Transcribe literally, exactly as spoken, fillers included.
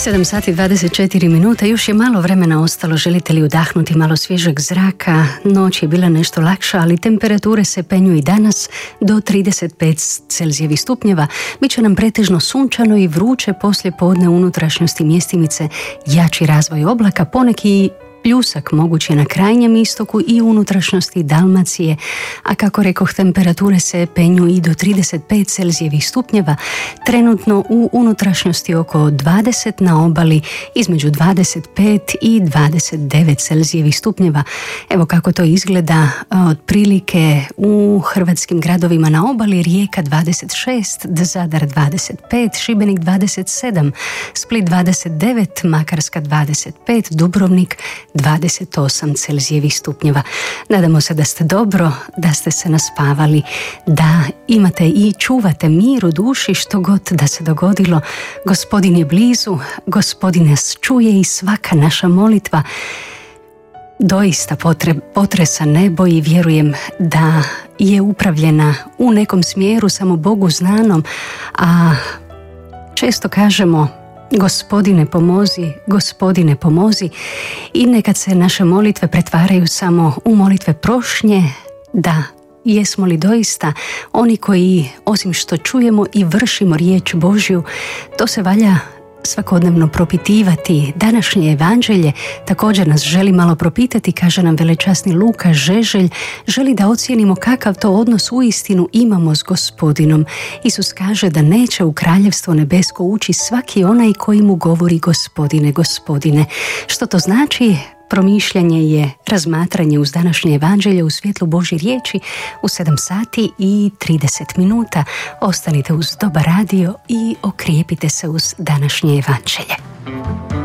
sedam sati dvadeset četiri minuta, još je malo vremena ostalo. Želite li udahnuti malo svježeg zraka? Noć je bila nešto lakša, ali temperature se penju i danas do trideset pet Celzijevih stupnjeva. Biće nam pretežno sunčano i vruće poslije podne u unutrašnjosti mjestimice, jači razvoj oblaka, poneki pljusak moguće na krajnjem istoku i unutrašnjosti Dalmacije, a kako rekoh, temperature se penju i do trideset pet Celzijevih stupnjeva, trenutno u unutrašnjosti oko dvadeset, na obali između dvadeset pet i dvadeset devet Celzijevih stupnjeva. Evo kako to izgleda otprilike u hrvatskim gradovima na obali: Rijeka dvadeset šest, Zadar dvadeset pet, Šibenik dvadeset sedam, Split dvadeset devet, Makarska dvadeset pet, Dubrovnik dvadeset osam Celzijevih stupnjeva. Nadamo se da ste dobro, da ste se naspavali, da imate i čuvate mir u duši što god da se dogodilo. Gospodin je blizu, Gospodin nas čuje i svaka naša molitva doista potre, potresa nebo i vjerujem da je upravljena u nekom smjeru samo Bogu znanom, a često kažemo: Gospodine pomozi, Gospodine pomozi, i nekad se naše molitve pretvaraju samo u molitve prošnje. Da, jesmo li doista oni koji, osim što čujemo i vršimo riječ Božju, to se valja svakodnevno propitivati. Današnje evanđelje također nas želi malo propitati, kaže nam velečasni Luka Žeželj, želi da ocijenimo kakav to odnos uistinu imamo s Gospodinom. Isus kaže da neće u kraljevstvo nebesko ući svaki onaj koji mu govori Gospodine, Gospodine. Što to znači? Promišljanje je razmatranje uz današnje evanđelje u svjetlu Božje riječi u sedam sati i trideset minuta. Ostanite uz Dobar radio i okrijepite se uz današnje evanđelje.